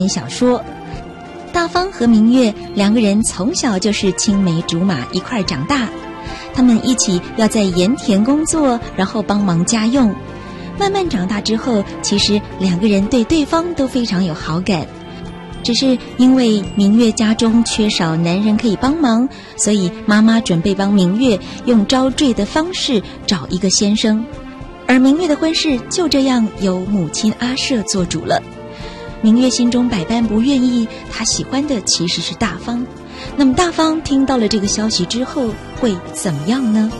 小说。大方和明月两个人从小就是青梅竹马，一块长大。他们一起要在盐田工作，然后帮忙家用。慢慢长大之后，其实两个人对对方都非常有好感。只是因为明月家中缺少男人可以帮忙，所以妈妈准备帮明月用招赘的方式找一个先生。而明月的婚事就这样由母亲阿舍做主了。明月心中百般不愿意，她喜欢的其实是大方。那么大方听到了这个消息之后会怎么样呢？